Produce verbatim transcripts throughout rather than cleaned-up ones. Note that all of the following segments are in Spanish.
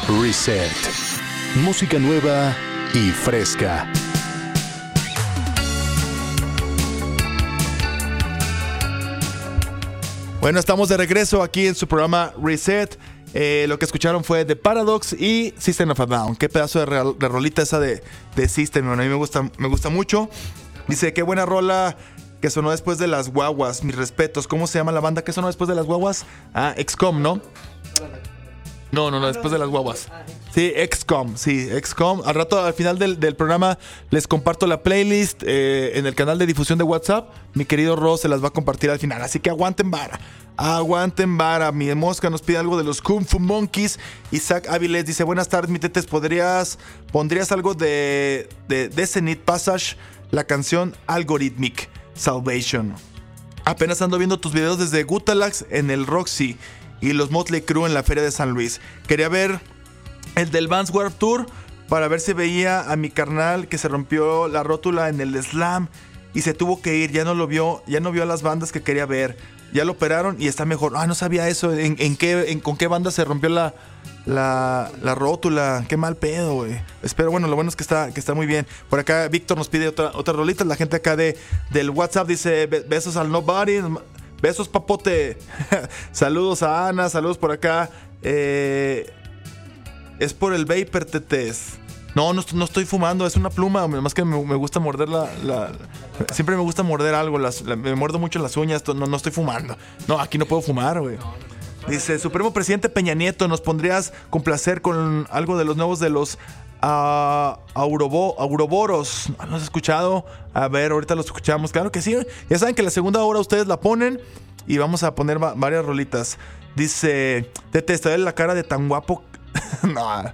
Reset. Música nueva y fresca. Bueno, estamos de regreso aquí en su programa Reset. Eh, lo que escucharon fue The Paradox y System of a Down. Qué pedazo de, re- de rolita esa de, de System. Bueno, a mí me gusta, me gusta mucho. Dice, qué buena rola que sonó después de las guaguas. Mis respetos. ¿Cómo se llama la banda que sonó después de las guaguas? Ah, X COM, ¿no? No, no, no, después de las guaguas. Sí, X COM, sí, X COM. Al rato, al final del, del programa, les comparto la playlist eh, en el canal de difusión de WhatsApp. Mi querido Ross se las va a compartir al final. Así que aguanten vara. Aguanten vara. Mi mosca nos pide algo de los Kung Fu Monkeys. Isaac Avilés dice, buenas tardes, mi tetes. ¿Podrías, pondrías algo de, de, de Zenith Passage? La canción Algorithmic Salvation. Apenas ando viendo tus videos desde Gutalax en el Roxy y los Motley Crue en la Feria de San Luis. Quería ver el del Vans Warped Tour para ver si veía a mi carnal que se rompió la rótula en el Slam y se tuvo que ir. Ya no lo vio, ya no vio a las bandas que quería ver. Ya lo operaron y está mejor. Ah, no sabía eso. ¿En, en qué, en, con qué banda se rompió la, la, la rótula? Qué mal pedo, güey. Espero, bueno, lo bueno es que está, que está muy bien. Por acá Víctor nos pide otra, otra rolita. La gente acá de, del WhatsApp dice, besos al Nobody. Besos, papote. Saludos a Ana, saludos por acá. Eh, es por el vapor, tetes. No, no, no estoy fumando, es una pluma. Más que me, me gusta morder la, la... Siempre me gusta morder algo. Las, la, me muerdo mucho las uñas. No, no estoy fumando. No, aquí no puedo fumar, güey. Dice, Supremo Presidente Peña Nieto, ¿nos pondrías con placer con algo de los nuevos de los uh, Aurobo, Auroboros? ¿No has escuchado? A ver, ahorita los escuchamos. Claro que sí. Ya saben que la segunda hora ustedes la ponen y vamos a poner va- varias rolitas. Dice, Tete, te doy la cara de tan guapo. No.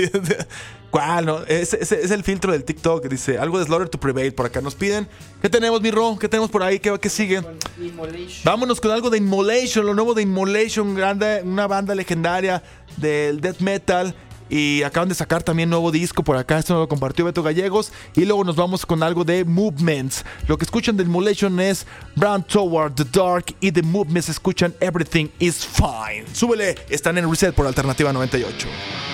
¿Cuál? No? Es, es, es el filtro del TikTok. Dice, algo de Slaughter to Prevail. Por acá nos piden. ¿Qué tenemos, mi Ro? ¿Qué tenemos por ahí? ¿Qué, qué sigue? Vámonos con algo de Immolation. Lo nuevo de Immolation. Grande, una banda legendaria del death metal. Y acaban de sacar también nuevo disco por acá. Esto lo compartió Beto Gallegos. Y luego nos vamos con algo de Movements. Lo que escuchan de Immolation es Brown Toward the Dark. Y de Movements escuchan Everything is Fine. Súbele. Están en Reset por Alternativa noventa y ocho.